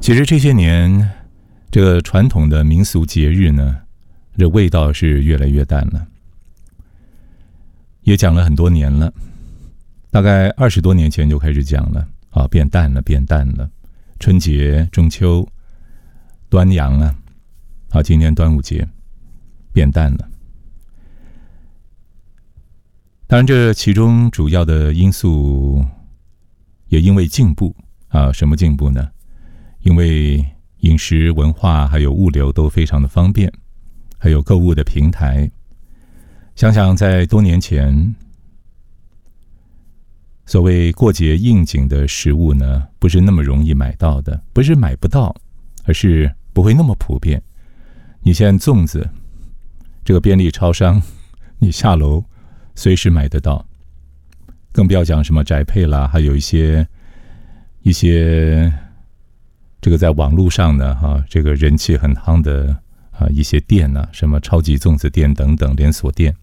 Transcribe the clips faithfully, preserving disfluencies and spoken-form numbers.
其实这些年，这个传统的民俗节日呢，这味道是越来越淡了。也讲了很多年了，大概二十多年前就开始讲了啊，变淡了，变淡了。春节、中秋、端阳啊，啊，今年端午节变淡了。当然，这其中主要的因素也因为进步啊，什么进步呢？因为饮食文化还有物流都非常的方便，还有购物的平台。想想在多年前，所谓过节应景的食物呢，不是那么容易买到的，不是买不到，而是不会那么普遍。你现在粽子，这个便利超商，你下楼随时买得到，更不要讲什么宅配啦，还有一些一些这个在网络上呢，哈、啊，这个人气很夯的啊一些店啊，什么超级粽子店等等连锁店。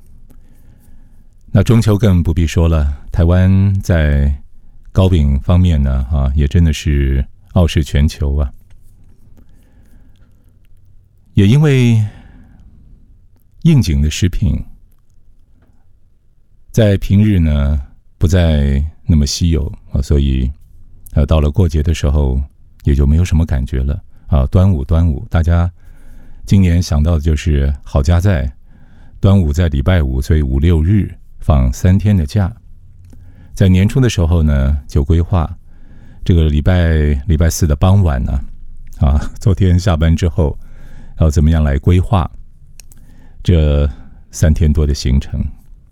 那中秋更不必说了，台湾在糕饼方面呢，啊，也真的是傲视全球啊。也因为应景的食品，在平日呢不再那么稀有啊，所以呃到了过节的时候也就没有什么感觉了啊。端午，端午，大家今年想到的就是好家在端午在礼拜五，所以五六日放三天的假。在年初的时候呢，就规划这个礼拜礼拜四的傍晚呢，啊，昨天下班之后要怎么样来规划这三天多的行程。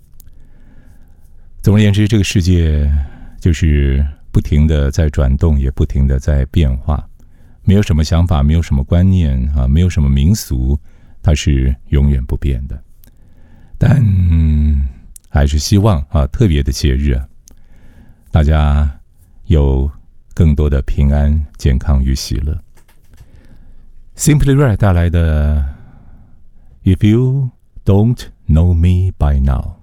总而言之，这个世界就是不停的在转动，也不停的在变化，没有什么想法，没有什么观念啊，没有什么民俗，它是永远不变的。但、嗯、还是希望啊，特别的节日啊，大家有更多的平安、健康与喜乐。Simply Red 带来的 If You Don't Know Me By Now。